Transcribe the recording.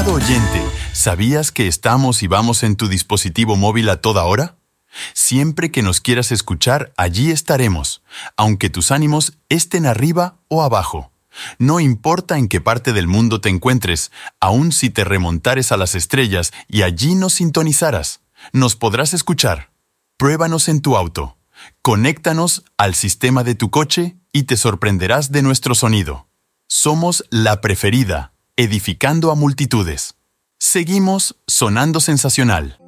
Estimado oyente, ¿sabías que estamos y vamos en tu dispositivo móvil a toda hora? Siempre que nos quieras escuchar, allí estaremos, aunque tus ánimos estén arriba o abajo. No importa en qué parte del mundo te encuentres, aun si te remontares a las estrellas y allí nos sintonizaras, nos podrás escuchar. Pruébanos en tu auto. Conéctanos al sistema de tu coche y te sorprenderás de nuestro sonido. Somos la preferida, edificando a multitudes. Seguimos sonando sensacional.